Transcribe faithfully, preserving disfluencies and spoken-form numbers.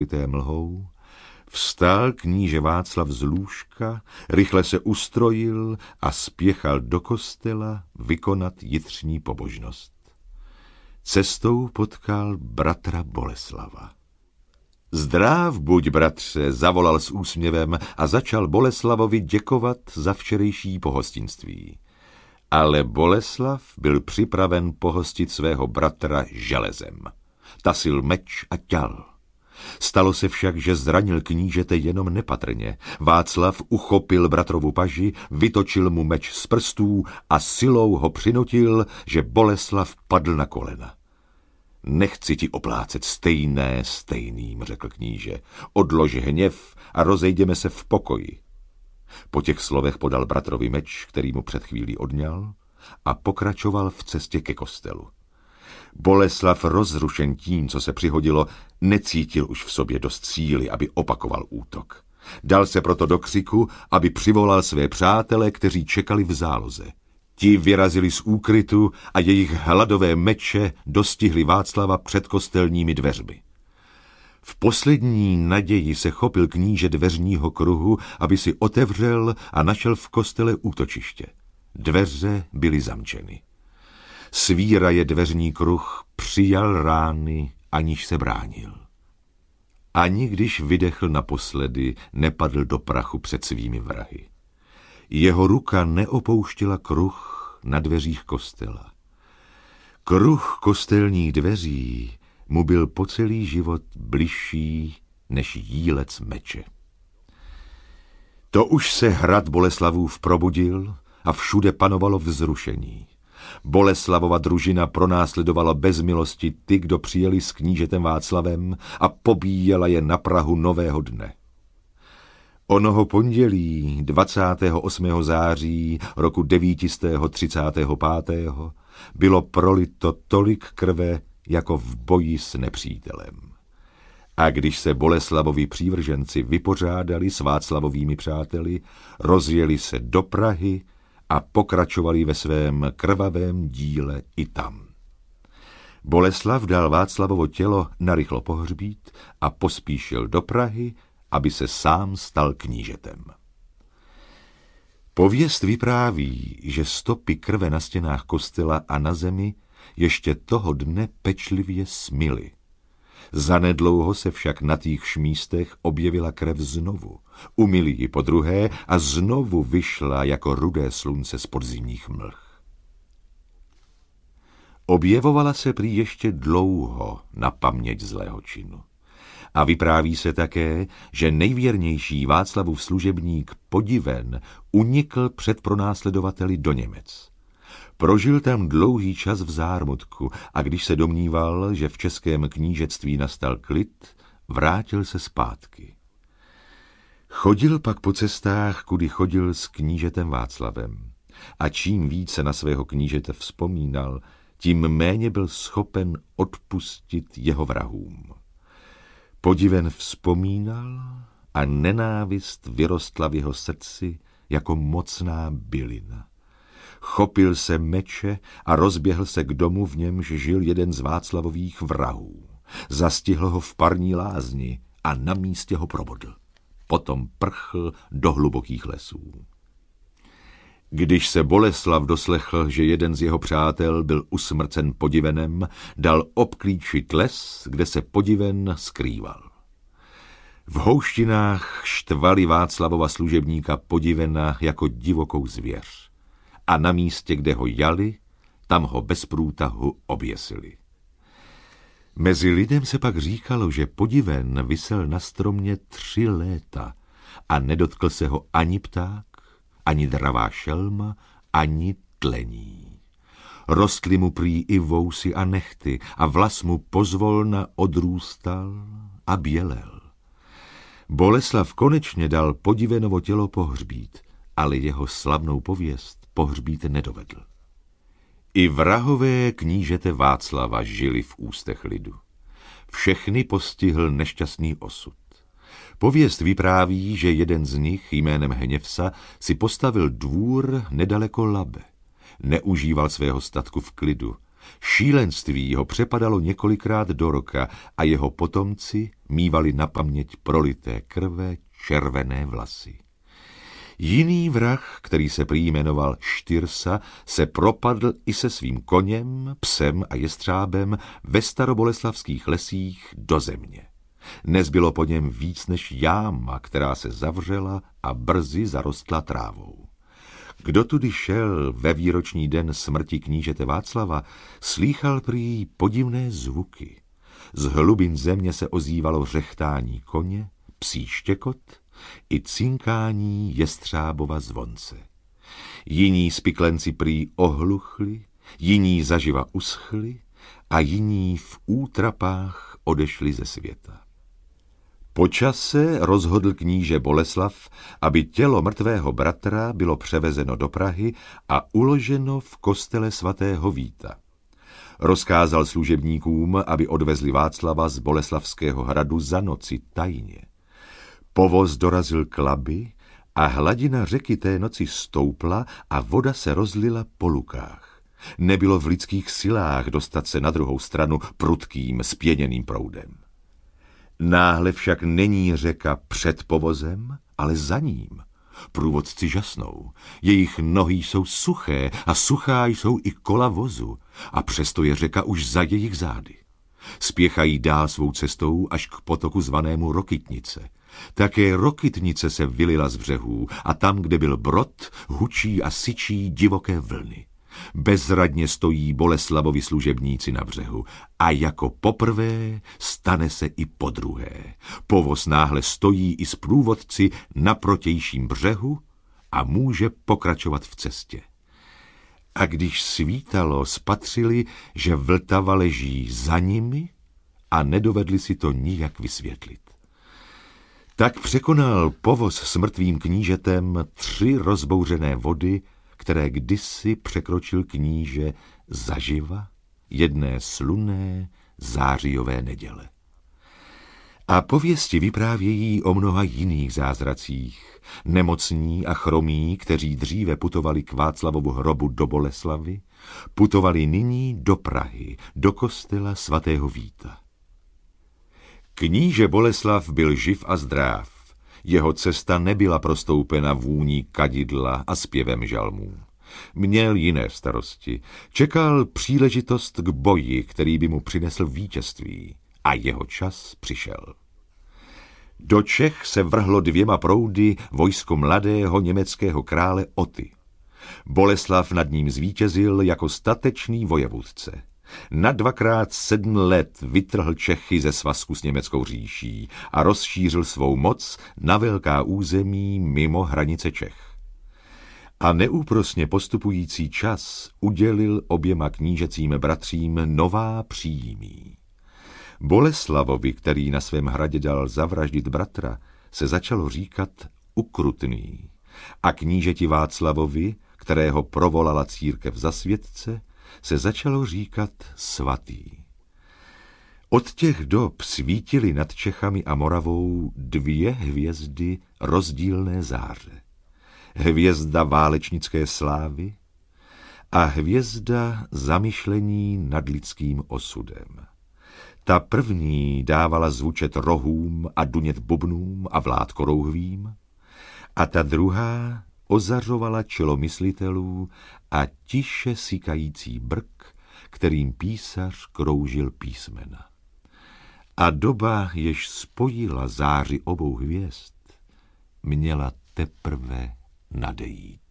mlhou, vstal kníže Václav z lůžka, rychle se ustrojil a spěchal do kostela vykonat jitřní pobožnost. Cestou potkal bratra Boleslava. Zdrav buď, bratře, zavolal s úsměvem a začal Boleslavovi děkovat za včerejší pohostinství. Ale Boleslav byl připraven pohostit svého bratra železem. Tasil meč a ťal. Stalo se však, že zranil knížete jenom nepatrně. Václav uchopil bratrovu paži, vytočil mu meč z prstů a silou ho přinutil, že Boleslav padl na kolena. Nechci ti oplácet stejné stejným, řekl kníže. Odlož hněv a rozejděme se v pokoji. Po těch slovech podal bratrovi meč, který mu před chvílí odňal, a pokračoval v cestě ke kostelu. Boleslav, rozrušen tím, co se přihodilo, necítil už v sobě dost síly, aby opakoval útok. Dal se proto do křiku, aby přivolal své přátele, kteří čekali v záloze. Ti vyrazili z úkrytu a jejich hladové meče dostihli Václava před kostelními dveřmi. V poslední naději se chopil kníže dveřního kruhu, aby si otevřel a našel v kostele útočiště. Dveře byly zamčeny. Svíraje dveřní kruh přijal rány, aniž se bránil. Ani když vydechl naposledy, nepadl do prachu před svými vrahy. Jeho ruka neopouštěla kruh na dveřích kostela. Kruh kostelních dveří mu byl po celý život bližší než jílec meče. To už se hrad Boleslavův probudil a všude panovalo vzrušení. Boleslavova družina pronásledovala bez milosti ty, kdo přijeli s knížetem Václavem, a pobíjela je na prahu nového dne. Onoho pondělí dvacátého osmého září roku devět set třicet pět bylo prolito tolik krve, jako v boji s nepřítelem. A když se Boleslavovi přívrženci vypořádali s Václavovými přáteli, rozjeli se do Prahy a pokračovali ve svém krvavém díle i tam. Boleslav dal Václavovo tělo narychlo pohřbít a pospíšil do Prahy, aby se sám stal knížetem. Pověst vypráví, že stopy krve na stěnách kostela a na zemi ještě toho dne pečlivě smyly. Zanedlouho se však na týchž místech objevila krev znovu. Umyli ji podruhé a znovu vyšla jako rudé slunce z podzimních mlh. Objevovala se prý ještě dlouho na paměť zlého činu. A vypráví se také, že nejvěrnější Václavův služebník Podiven unikl před pronásledovateli do Němec. Prožil tam dlouhý čas v zármutku a když se domníval, že v českém knížectví nastal klid, vrátil se zpátky. Chodil pak po cestách, kudy chodil s knížetem Václavem. A čím více na svého knížete vzpomínal, tím méně byl schopen odpustit jeho vrahům. Podiven vzpomínal a nenávist vyrostla v jeho srdci jako mocná bylina. Chopil se meče a rozběhl se k domu, v němž žil jeden z Václavových vrahů. Zastihl ho v parní lázni a na místě ho probodl. Potom prchl do hlubokých lesů. Když se Boleslav doslechl, že jeden z jeho přátel byl usmrcen Podivenem, dal obklíčit les, kde se Podiven skrýval. V houštinách štvali Václavova služebníka Podivena jako divokou zvěř. A na místě, kde ho jali, tam ho bez průtahu oběsili. Mezi lidem se pak říkalo, že Podiven visel na stromě tři léta a nedotkl se ho ani pták, ani dravá šelma, ani tlení. Rostly mu prý i vousy a nehty a vlas mu pozvolna odrůstal a bělel. Boleslav konečně dal Podivenovo tělo pohřbít, ale jeho slavnou pověst pohřbít nedovedl. I vrahové knížete Václava žili v ústech lidu. Všechny postihl nešťastný osud. Pověst vypráví, že jeden z nich jménem Hněvsa si postavil dvůr nedaleko Labe. Neužíval svého statku v klidu. Šílenství ho přepadalo několikrát do roka a jeho potomci mívali na paměť prolité krve červené vlasy. Jiný vrah, který se prý jmenoval Štyrsa, se propadl i se svým koněm, psem a jestřábem ve staroboleslavských lesích do země. Nezbylo po něm víc než jáma, která se zavřela a brzy zarostla trávou. Kdo tudy šel ve výroční den smrti knížete Václava, slýchal prý podivné zvuky. Z hlubin země se ozývalo řechtání koně, psí štěkot i cinkání jestřábova zvonce. Jiní spiklenci prý ohluchli, jiní zaživa uschli a jiní v útrapách odešli ze světa. Po čase rozhodl kníže Boleslav, aby tělo mrtvého bratra bylo převezeno do Prahy a uloženo v kostele svatého Víta. Rozkázal služebníkům, aby odvezli Václava z Boleslavského hradu za noci tajně. Povoz dorazil k Labi a hladina řeky té noci stoupla a voda se rozlila po lukách. Nebylo v lidských silách dostat se na druhou stranu prudkým, spěněným proudem. Náhle však není řeka před povozem, ale za ním. Průvodci žasnou, jejich nohy jsou suché a suchá jsou i kola vozu a přesto je řeka už za jejich zády. Spěchají dál svou cestou až k potoku zvanému Rokytnice. Také Rokytnice se vylila z břehů a tam, kde byl brod, hučí a syčí divoké vlny. Bezradně stojí Boleslavovi služebníci na břehu a jako poprvé stane se i podruhé. Povoz náhle stojí i s průvodci na protějším břehu a může pokračovat v cestě. A když svítalo, spatřili, že Vltava leží za nimi a nedovedli si to nijak vysvětlit. Tak překonal povoz s mrtvým knížetem tři rozbouřené vody, které kdysi překročil kníže zaživa jedné slunné zářijové neděle. A pověsti vyprávějí o mnoha jiných zázracích, nemocní a chromí, kteří dříve putovali k Václavovu hrobu do Boleslavy, putovali nyní do Prahy, do kostela svatého Víta. Kníže Boleslav byl živ a zdráv. Jeho cesta nebyla prostoupena vůní kadidla a zpěvem žalmů. Měl jiné starosti. Čekal příležitost k boji, který by mu přinesl vítězství. A jeho čas přišel. Do Čech se vrhlo dvěma proudy vojsko mladého německého krále Oty. Boleslav nad ním zvítězil jako statečný vojevůdce. Na dvakrát sedm let vytrhl Čechy ze svazku s německou říší a rozšířil svou moc na velká území mimo hranice Čech. A neúprosně postupující čas udělil oběma knížecím bratřím nová příjmí. Boleslavovi, který na svém hradě dal zavraždit bratra, se začalo říkat Ukrutný a knížeti Václavovi, kterého provolala církev za světce, se začalo říkat Svatý. Od těch dob svítily nad Čechami a Moravou dvě hvězdy rozdílné záře. Hvězda válečnické slávy a hvězda zamyšlení nad lidským osudem. Ta první dávala zvučet rohům a dunět bubnům a vlád korouhvím a ta druhá ozařovala čelo myslitelů a tiše sykající brk, kterým písař kroužil písmena. A doba, jež spojila záři obou hvězd, měla teprve nadejít.